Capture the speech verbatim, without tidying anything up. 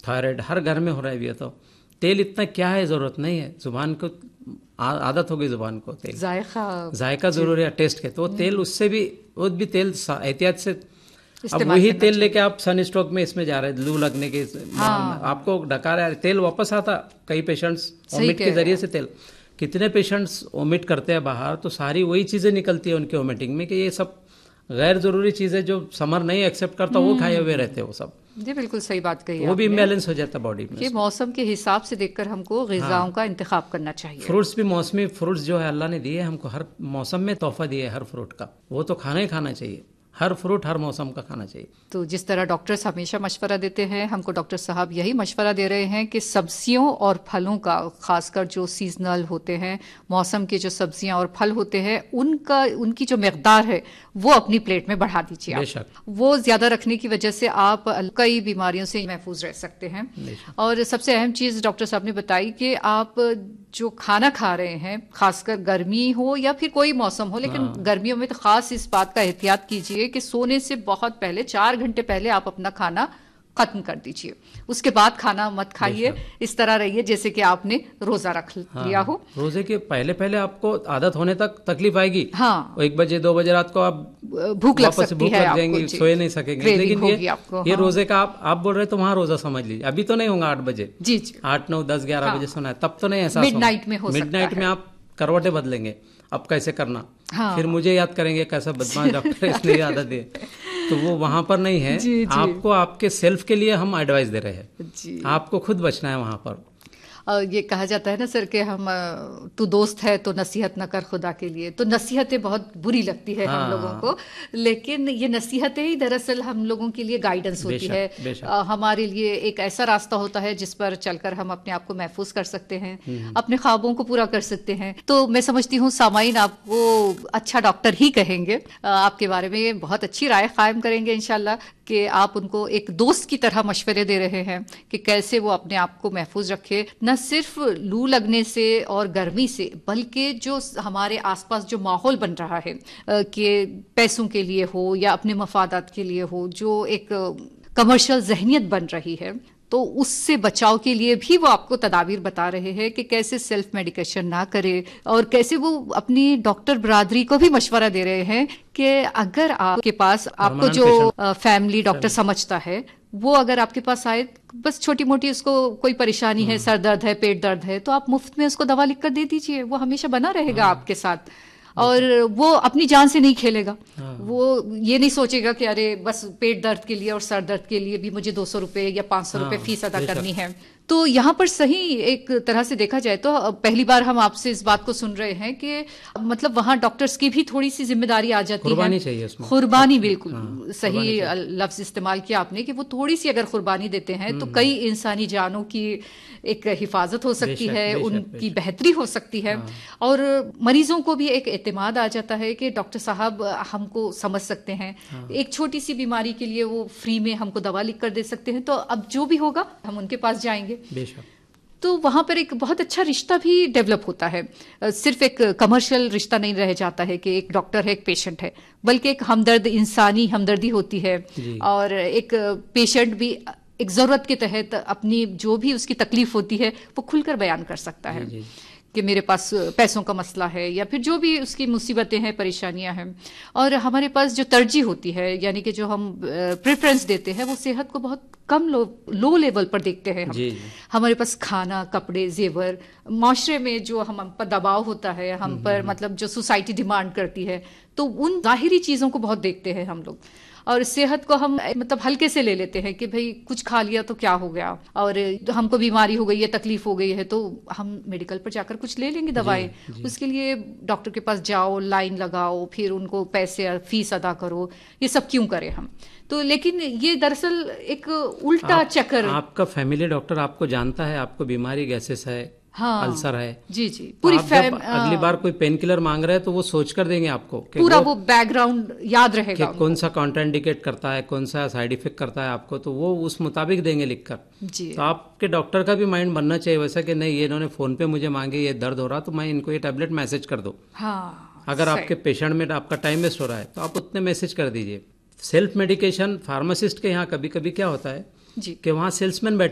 Thyroid हर घर में हो रहा है अभी तो। तेल इतना क्या है, ज़रूरत नहीं है, जुबान को आ- आदत हो गई जुबान को, तेल जायका जायका जरूरी है टेस्ट के, तो वो तेल उससे भी वो भी तेल सा- एहतियात से। अब इस्तेमाल वही करना तेल चाहिए। लेके आप सन स्ट्रोक में इसमें जा रहे हैं, लू लगने के माहौल में, आपको ढका रहा है, तेल वापस आता। कई पेशेंट्स ओमिट कह के रहे जरिए से तेल, कितने पेशेंट्स ओमिट करते हैं बाहर, तो सारी वही चीज़ें निकलती है उनके ओमिटिंग में कि ये सब गैर जरूरी चीज़ें जो समर नहीं एक्सेप्ट करता वो खाए हुए रहते हैं वो सब, जी बिल्कुल सही बात कही तो वो भी आपने इम्बैलेंस हो जाता है बॉडी में। कि मौसम के हिसाब से देखकर हमको ग़िज़ाओं का इंतखाब करना चाहिए। फ्रूट्स भी मौसमी फ्रूट्स जो है अल्लाह ने दिए हमको, हर मौसम में तोहफा दिए हर फ्रूट का, वो तो खाना ही खाना चाहिए, हर फ्रूट हर मौसम का खाना चाहिए। तो जिस तरह डॉक्टर्स हमेशा मशवरा देते हैं, हमको डॉक्टर साहब यही मशवरा दे रहे हैं कि सब्जियों और फलों का, खासकर जो सीजनल होते हैं, मौसम के जो सब्जियां और फल होते हैं, उनका उनकी जो मकदार है वो अपनी प्लेट में बढ़ा दीजिए आप। बेशक। वो ज़्यादा रखने की वजह से आप कई बीमारियों से महफूज रह सकते हैं। और सबसे अहम चीज़ डॉक्टर साहब ने बताई कि आप जो खाना खा रहे हैं, खासकर गर्मी हो या फिर कोई मौसम हो, लेकिन गर्मियों में तो खास इस बात का एहतियात कीजिए कि सोने से बहुत पहले, चार घंटे पहले आप अपना खाना खत्म कर दीजिए, उसके बाद खाना मत खाइए। इस तरह रहिए जैसे कि आपने रोजा रख लिया हो। रोजे के पहले पहले आपको आदत होने तक तकलीफ आएगी। हाँ, एक बजे दो बजे रात को आप भूख लग वापस से सकती भूख है लग आपको, जाएंगी, जी। सोए नहीं सकेंगे। क्रेविंग लेकिन होगी ये आपको, ये हाँ। रोजे का आप आप बोल रहे तो वहाँ रोजा समझ लीजिए, अभी तो नहीं होगा आठ बजे, जी जी, आठ नौ दस ग्यारह हाँ। बजे सोना है, तब तो नहीं एहसास मिड नाइट में हो सकता है। मिड नाइट में आप करवटें बदलेंगे, अब कैसे करना, हाँ। फिर मुझे याद करेंगे कैसा बदमाश डॉक्टर इसने ये आदत दी, तो वो वहां पर नहीं है। जी, जी। आपको आपके सेल्फ के लिए हम एडवाइस दे रहे हैं, जी। आपको खुद बचना है वहां पर। और ये कहा जाता है ना सर कि हम अ, तू दोस्त है तो नसीहत न कर खुदा के लिए, तो नसीहतें बहुत बुरी लगती है हाँ, हम लोगों को, लेकिन ये नसीहतें ही दरअसल हम लोगों के लिए गाइडेंस होती बेशक, है। बेशक। अ, हमारे लिए एक ऐसा रास्ता होता है जिस पर चलकर हम अपने आप को महफूज कर सकते हैं, अपने ख्वाबों को पूरा कर सकते हैं। तो मैं समझती हूँ सामाईन आपको अच्छा डॉक्टर ही कहेंगे, अ, आपके बारे में बहुत अच्छी राय कायम करेंगे इंशाल्लाह, कि आप उनको एक दोस्त की तरह मशवरे दे रहे हैं कि कैसे वो अपने आप को महफूज रखे, न सिर्फ लू लगने से और गर्मी से, बल्कि जो हमारे आसपास जो माहौल बन रहा है कि पैसों के लिए हो या अपने मफादात के लिए हो, जो एक कमर्शियल जहनियत बन रही है, तो उससे बचाव के लिए भी वो आपको तदाबीर बता रहे हैं कि कैसे सेल्फ मेडिकेशन ना करे, और कैसे वो अपनी डॉक्टर बरादरी को भी मशवरा दे रहे हैं कि अगर आपके पास आपको जो फैमिली डॉक्टर समझता है, वो अगर आपके पास आए, बस छोटी मोटी उसको कोई परेशानी है, सर दर्द है, पेट दर्द है, तो आप मुफ्त में उसको दवा लिख कर दे दीजिए, वो हमेशा बना रहेगा आपके साथ, और वो अपनी जान से नहीं खेलेगा। वो ये नहीं सोचेगा कि अरे बस पेट दर्द के लिए और सर दर्द के लिए भी मुझे दो सौ रुपये या पाँच सौ रुपये फीस अदा करनी है। तो यहाँ पर सही एक तरह से देखा जाए तो पहली बार हम आपसे इस बात को सुन रहे हैं कि मतलब वहाँ डॉक्टर्स की भी थोड़ी सी जिम्मेदारी आ जाती है। कुर्बानी चाहिए उसमें, कुर्बानी, बिल्कुल हाँ, सही लफ्ज इस्तेमाल किया आपने कि वो थोड़ी सी अगर कुर्बानी देते हैं तो कई इंसानी जानों की एक हिफाजत हो सकती है, उनकी बेहतरी हो सकती है, और मरीजों को भी एक एतमाद आ जाता है कि डॉक्टर साहब हमको समझ सकते हैं, एक छोटी सी बीमारी के लिए वो फ्री में हमको दवा लिख कर दे सकते हैं, तो अब जो भी होगा हम उनके पास जाएंगे। तो वहां पर एक बहुत अच्छा रिश्ता भी डेवलप होता है, सिर्फ एक कमर्शियल रिश्ता नहीं रह जाता है कि एक डॉक्टर है एक पेशेंट है, बल्कि एक हमदर्द इंसानी हमदर्दी होती है, और एक पेशेंट भी एक जरूरत के तहत अपनी जो भी उसकी तकलीफ होती है वो खुलकर बयान कर सकता है जी, जी। कि मेरे पास पैसों का मसला है या फिर जो भी उसकी मुसीबतें हैं, परेशानियां हैं, और हमारे पास जो तरजीह होती है, यानी कि जो हम प्रेफरेंस देते हैं, वो सेहत को बहुत कम लो लो लेवल पर देखते हैं हम जी, जी। हमारे पास खाना, कपड़े, जेवर, माशरे में जो हम पर दबाव होता है, हम पर मतलब जो सोसाइटी डिमांड करती है, तो उन जाहिरी चीज़ों को बहुत देखते हैं हम लोग, और सेहत को हम मतलब हल्के से ले लेते हैं कि भाई कुछ खा लिया तो क्या हो गया, और हमको बीमारी हो गई है, तकलीफ हो गई है, तो हम मेडिकल पर जाकर कुछ ले लेंगे दवाएं, उसके लिए डॉक्टर के पास जाओ, लाइन लगाओ, फिर उनको पैसे फीस अदा करो, ये सब क्यों करें हम? तो लेकिन ये दरअसल एक उल्टा आप, चक्कर। आपका फैमिली डॉक्टर आपको जानता है, आपको बीमारी गैसेस है, हाँ, अल्सर है, जी जी, पूरी तो जब अगली बार कोई पेन किलर मांग रहे हैं तो वो सोच कर देंगे आपको, पूरा वो, वो बैकग्राउंड याद रहेगा कि कौन सा कॉन्ट्राइंडिकेट करता है, कौन सा साइड इफेक्ट करता है आपको, तो वो उस मुताबिक देंगे लिखकर जी। तो आपके डॉक्टर का भी माइंड बनना चाहिए वैसा कि नहीं, ये इन्होंने फोन पे मुझे मांगे, ये दर्द हो रहा तो मैं इनको ये टैबलेट मैसेज कर दो। हाँ, अगर आपके पेशेंट में आपका टाइम वेस्ट हो रहा है तो आप उतने मैसेज कर दीजिए। सेल्फ मेडिकेशन फार्मासिस्ट के यहाँ कभी कभी क्या होता है जी, कि वहाँ सेल्समैन बैठे